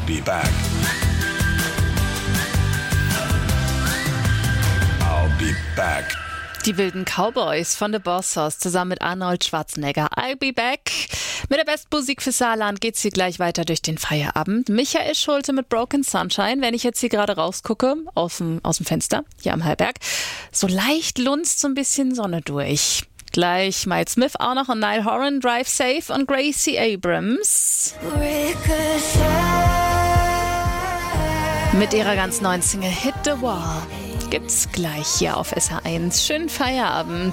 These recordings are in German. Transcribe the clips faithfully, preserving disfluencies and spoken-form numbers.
be back. I'll be back. Die wilden Cowboys von The Boss Hoss zusammen mit Arnold Schwarzenegger. I'll be back. Mit der besten Musik für Saarland geht's hier gleich weiter durch den Feierabend. Michael Schulte mit Broken Sunshine. Wenn ich jetzt hier gerade rausgucke, aus dem, aus dem Fenster, hier am Hallberg, so leicht lunzt so ein bisschen Sonne durch. Gleich Miles Smith auch noch und Niall Horan, Drive Safe und Gracie Abrams. Mit ihrer ganz neuen Single Hit the Wall. Gibt's gleich hier auf S H eins. Schönen Feierabend.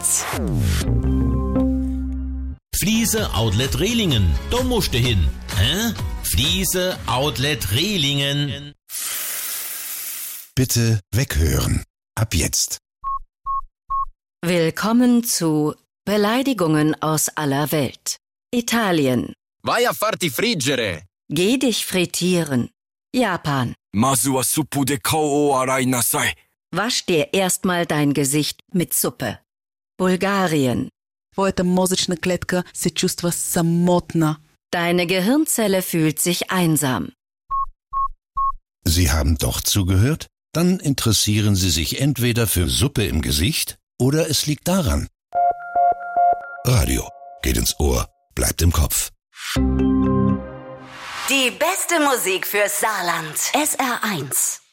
Fliese Outlet Rehlingen. Da musst du hin. Hä? Fliese Outlet Rehlingen. Bitte weghören. Ab jetzt. Willkommen zu Beleidigungen aus aller Welt. Italien. Vai a farti friggere. Geh dich frittieren. Japan. Masu wa suppu de kao o arai nasai. Wasch dir erstmal dein Gesicht mit Suppe. Bulgarien. Твоята мозъчна клетка се чувства самотна. Deine Gehirnzelle fühlt sich einsam. Sie haben doch zugehört? Dann interessieren Sie sich entweder für Suppe im Gesicht oder es liegt daran. Radio geht ins Ohr, bleibt im Kopf. Die beste Musik fürs Saarland. S R eins.